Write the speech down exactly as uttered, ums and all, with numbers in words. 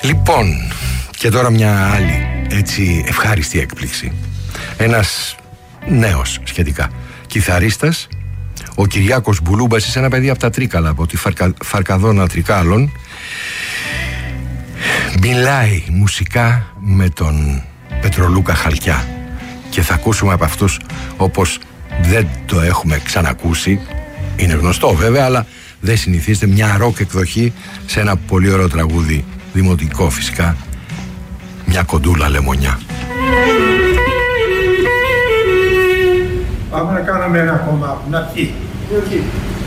Λοιπόν, και τώρα μια άλλη έτσι ευχάριστη έκπληξη. Ένας νέος σχετικά κιθαρίστας, ο Κυριάκος Μπουλούμπας, ένα παιδί από τα Τρίκαλα, από τη Φαρκα... Φαρκαδόνα Τρικάλων, μιλάει μουσικά με τον Πετρολούκα Χαλκιά και θα ακούσουμε από αυτούς όπως δεν το έχουμε ξανακούσει. Είναι γνωστό βέβαια, αλλά δεν συνηθίζεται, μια ροκ εκδοχή σε ένα πολύ ωραίο τραγούδι, δημοτικό φυσικά, μια κοντούλα λεμονιά. Πάμε να κάνουμε ένα ακόμα, να πει.